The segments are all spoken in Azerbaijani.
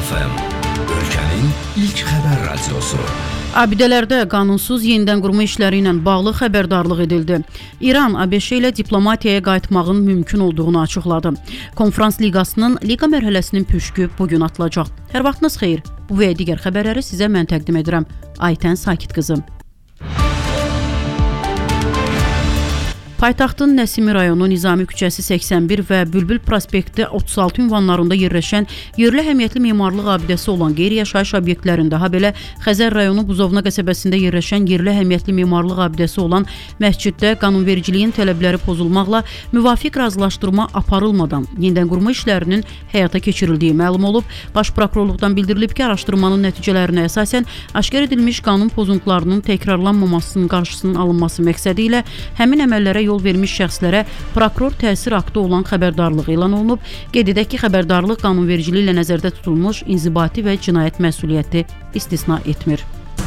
FM, ölkənin ilk xəbər radiosu. Abidələrdə qanunsuz yenidən qurma işləri ilə bağlı xəbərdarlıq edildi. İran ABŞ ilə diplomatiyaya qayıtmağın mümkün olduğunu açıqladı. Konferans liqasının liqa mərhələsinin püşkü bugün atılacaq. Hər vaxtınız xeyir. Bu və digər xəbərləri sizə mən təqdim edirəm. Aytən Sakit qızım. Paytaxtın Nəsimi rayonu Nizami küçəsi 81 və Bülbül prospekti 36 ünvanlarında yerləşən yerli əhəmiyyətli memarlıq abidəsi olan qeyri-yaşayış obyektlərində, habelə Xəzər rayonu Buzovna qəsəbəsində yerləşən yerli əhəmiyyətli memarlıq abidəsi olan məsciddə qanunvericiliyin tələbləri pozulmaqla müvafiq razılaşdırma aparılmadan yenidən qurma işlərinin həyata keçirildiyi məlum olub. Baş prokurorluqdan bildirilib ki, araşdırmanın nəticələrinə əsasən aşkar edilmiş qanun pozuntularının təkrarlanmamasının qarşısının alınması məqsədi ilə həmin əməllərə yol vermiş şəxslərə prokuror təsir aktı olan xəbərdarlıq elan olunub. Qeyd edək ki, xəbərdarlıq qanunvericiliyi ilə nəzərdə tutulmuş inzibati və cinayət məsuliyyəti istisna etmir.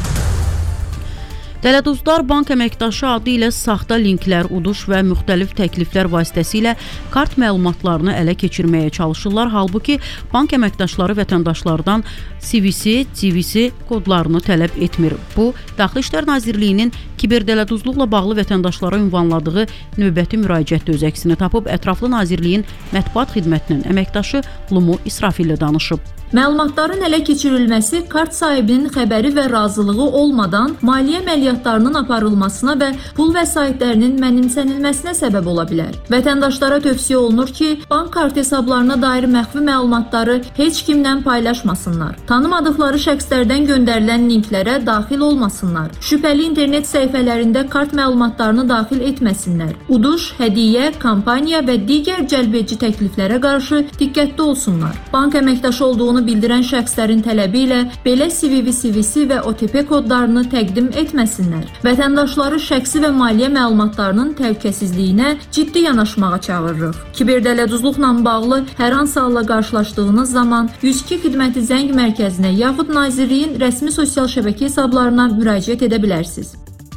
Dələduzlar bank əməkdaşı adı ilə saxta linklər, uduş və müxtəlif təkliflər vasitəsilə kart məlumatlarını ələ keçirməyə çalışırlar. Halbuki bank əməkdaşları vətəndaşlardan CVC kodlarını tələb etmir. Bu, Daxili İşlər Nazirliyinin kiberdələduzluqla bağlı vətəndaşlara ünvanladığı növbəti müraciətdə öz əksini tapıb. Ətraflı Nazirliyin mətbuat xidmətinin əməkdaşı Lumu İsrafilli danışıb. Məlumatların ələ keçirilməsi kart sahibinin xəbəri və razılığı olmadan maliyyə əməliyyatlarının aparılmasına və pul vəsaitlərinin mənimsənilməsinə səbəb ola bilər. Vətəndaşlara tövsiyə olunur ki, bank kart hesablarına dair məxfi məlumatları heç kimlə paylaşmasınlar. Tanımadıqları şəxslərdən göndərilən linklərə daxil olmasınlar. Şübhəli internet səhifələrində kart məlumatlarını daxil etməsinlər. Uduş, hədiyyə, kampaniya və digər cəlbedici təkliflərə qarşı diqqətli olsunlar. Bank əməkdaşı olduğunu bildirən şəxslərin tələbi ilə belə CVC və OTP kodlarını təqdim etməsinlər. Vətəndaşları şəxsi və maliyyə məlumatlarının təhlükəsizliyinə ciddi yanaşmağa çağırırıq. Kiberdələduzluqla bağlı hər hansı halla qarşılaşdığınız zaman 102 xidməti zəng mərkəzinə yaxud Nazirliyin rəsmi sosial şəbəkə hesablarına müraciət edə bilərsiniz.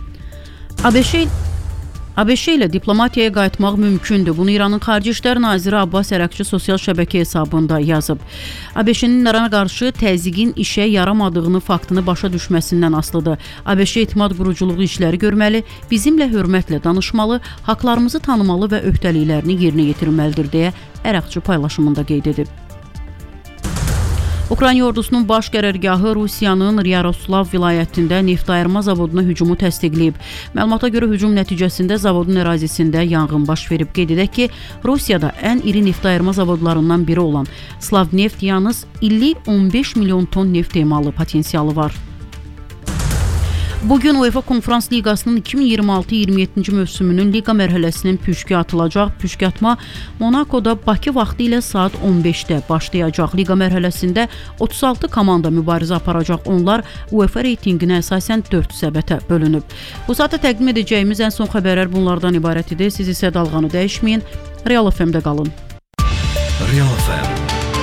ABŞ ilə diplomatiyaya qayıtmaq mümkündür. Bunu İranın Xarici İşlər Naziri Abbas Ərəqçi sosial şəbəkə hesabında yazıb. ABŞ-nin İrana qarşı təzyiqin işə yaramadığını faktını başa düşməsindən asılıdır. ABŞ etimad quruculuğu işləri görməli, bizimlə hörmətlə danışmalı, haqlarımızı tanımalı və öhdəliklərini yerinə yetirməlidir deyə Ərəqçi paylaşımında qeyd edib. Ukrayna ordusunun baş qərargahı Rusiyanın Yaroslav vilayətində neft ayırma zavoduna hücumu təsdiqləyib. Məlumata görə hücum nəticəsində zavodun ərazisində yanğın baş verib. Qeyd edək ki, Rusiyada ən iri neft ayırma zavodlarından biri olan Slavneft yalnız illik 15 milyon ton neft emalı potensialı var. Bugün UEFA Konferans Liqasının 2026-27-ci mövsümünün liqa mərhələsinin püşkü atılacaq. Püşkü atma Monakoda Bakı vaxtı ilə saat 15-də başlayacaq. Liqa mərhələsində 36 komanda mübarizə aparacaq. Onlar UEFA reytinginə əsasən 4 səbətə bölünüb. Bu saata təqdim edəcəyimiz ən son xəbərlər bunlardan ibarət idi. Siz isə dalğanı dəyişməyin. Real FM-də qalın. Real FM